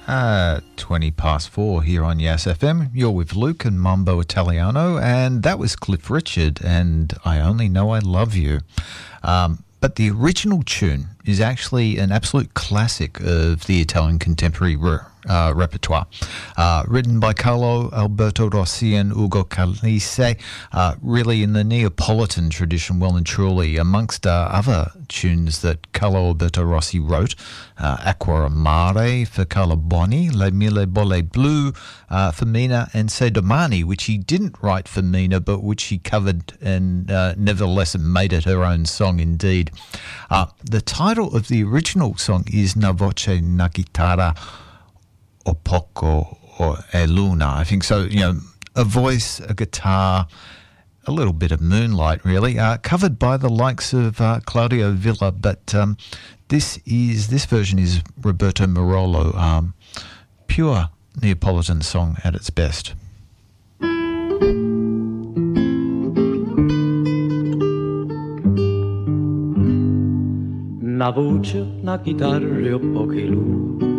20 past 4 here on Yas FM. You're with Luke and Mambo Italiano, and that was Cliff Richard and I Only Know I Love You. But the original tune is actually an absolute classic of the Italian contemporary repertoire. Written by Carlo Alberto Rossi and Ugo Calise, really in the Neapolitan tradition, well and truly, amongst other tunes that Carlo Alberto Rossi wrote. Acqua Mare for Carlo Boni, Le Mille Bolle Blu for Mina, and Se Domani, which he didn't write for Mina, but which he covered and nevertheless made it her own song indeed. The title of the original song is Na Voce Na Chitarra O Poco or E Luna. I think so, a voice, a guitar, a little bit of moonlight really, covered by the likes of Claudio Villa, but this version is Roberto Marolo, pure Neapolitan song at its best. Una voce, una chitarra e poche luci,